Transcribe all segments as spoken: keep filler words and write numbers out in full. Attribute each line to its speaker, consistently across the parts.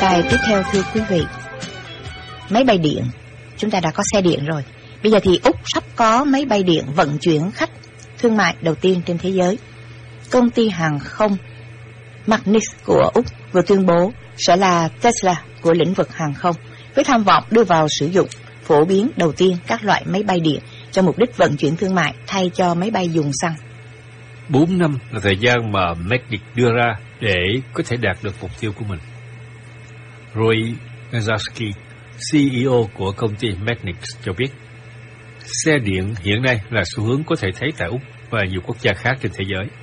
Speaker 1: đề tài tiếp theo thưa quý vị. Máy bay điện. Chúng ta đã có xe điện rồi. Bây giờ thì Úc sắp có máy bay điện vận chuyển khách thương mại đầu tiên trên thế giới. Công ty hàng không Magnis của Úc vừa tuyên bố sẽ là Tesla của lĩnh vực hàng không, với tham vọng đưa vào sử dụng phổ biến đầu tiên các loại máy bay điện cho mục đích vận chuyển thương mại thay cho máy bay dùng xăng.
Speaker 2: Bốn năm là thời gian mà Magnis đưa ra để có thể đạt được mục tiêu của mình. Roy Gazowski, xê e ô của công ty Magnis cho biết, xe điện hiện nay là xu hướng có thể thấy tại Úc và nhiều quốc gia khác trên thế giới.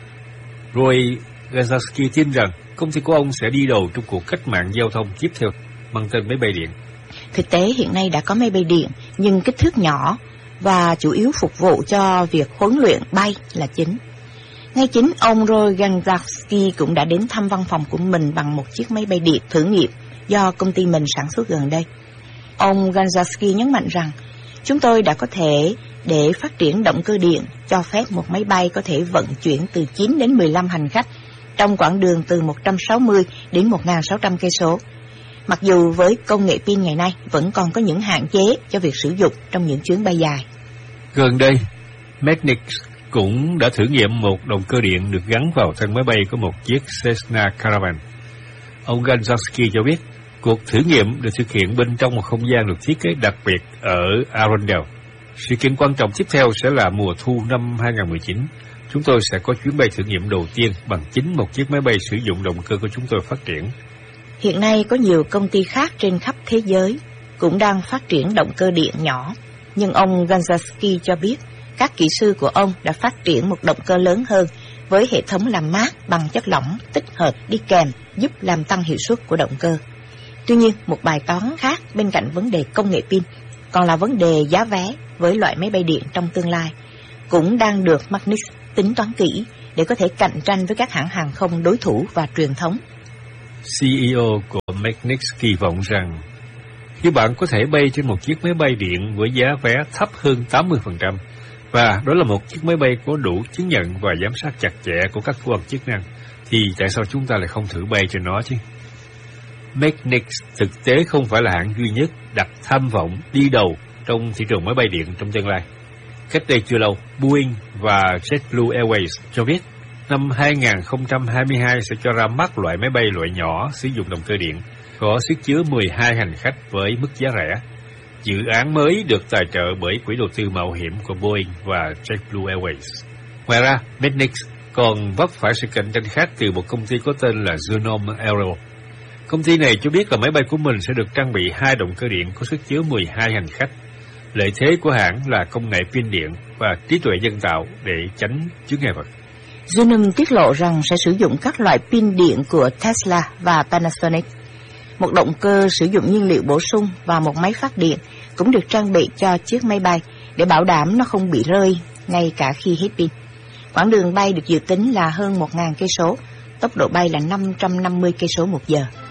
Speaker 2: Roy Gazowski tin rằng công ty của ông sẽ đi đầu trong cuộc cách mạng giao thông tiếp theo mang tên máy bay điện.
Speaker 1: Thực tế hiện nay đã có máy bay điện nhưng kích thước nhỏ và chủ yếu phục vụ cho việc huấn luyện bay là chính. Ngay chính ông Roy Gazowski cũng đã đến thăm văn phòng của mình bằng một chiếc máy bay điện thử nghiệm do công ty mình sản xuất gần đây. Ông Gazowski nhấn mạnh rằng, chúng tôi đã có thể để phát triển động cơ điện cho phép một máy bay có thể vận chuyển từ chín đến mười lăm hành khách trong quãng đường từ một trăm sáu mươi đến một nghìn sáu trăm cây số. Mặc dù với công nghệ pin ngày nay vẫn còn có những hạn chế cho việc sử dụng trong những chuyến bay dài.
Speaker 2: Gần đây, Magnis cũng đã thử nghiệm một động cơ điện được gắn vào thân máy bay của một chiếc Cessna Caravan. Ông Gazowski cho biết, cuộc thử nghiệm được thực hiện bên trong một không gian được thiết kế đặc biệt ở Arundel. Sự kiện quan trọng tiếp theo sẽ là mùa thu năm hai không một chín. Chúng tôi sẽ có chuyến bay thử nghiệm đầu tiên bằng chính một chiếc máy bay sử dụng động cơ của chúng tôi phát triển.
Speaker 1: Hiện nay có nhiều công ty khác trên khắp thế giới cũng đang phát triển động cơ điện nhỏ. Nhưng ông Gazowski cho biết, các kỹ sư của ông đã phát triển một động cơ lớn hơn với hệ thống làm mát bằng chất lỏng tích hợp đi kèm giúp làm tăng hiệu suất của động cơ. Tuy nhiên, một bài toán khác bên cạnh vấn đề công nghệ pin còn là vấn đề giá vé với loại máy bay điện trong tương lai, cũng đang được Magnis tính toán kỹ để có thể cạnh tranh với các hãng hàng không đối thủ và truyền thống.
Speaker 2: xê e ô của Magnis kỳ vọng rằng khi bạn có thể bay trên một chiếc máy bay điện với giá vé thấp hơn tám mươi phần trăm, và đó là một chiếc máy bay có đủ chứng nhận và giám sát chặt chẽ của các cơ quan chức năng, thì tại sao chúng ta lại không thử bay trên nó chứ? Magnis thực tế không phải là hãng duy nhất đặt tham vọng đi đầu trong thị trường máy bay điện trong tương lai. Cách đây chưa lâu, Boeing và JetBlue Airways cho biết năm hai không hai hai sẽ cho ra mắt loại máy bay loại nhỏ sử dụng động cơ điện, có sức chứa mười hai hành khách với mức giá rẻ. Dự án mới được tài trợ bởi quỹ đầu tư mạo hiểm của Boeing và JetBlue Airways. Ngoài ra, Magnis còn vấp phải sự cạnh tranh khác từ một công ty có tên là Genome Aero. Công ty này cho biết là máy bay của mình sẽ được trang bị hai động cơ điện có sức chứa mười hai hành khách. Lợi thế của hãng là công nghệ pin điện và trí tuệ nhân tạo để tránh chướng ngại vật.
Speaker 1: Genome tiết lộ rằng sẽ sử dụng các loại pin điện của Tesla và Panasonic. Một động cơ sử dụng nhiên liệu bổ sung và một máy phát điện cũng được trang bị cho chiếc máy bay để bảo đảm nó không bị rơi ngay cả khi hết pin. Quãng đường bay được dự tính là hơn một nghìn cây số, tốc độ bay là năm trăm năm mươi cây số một giờ.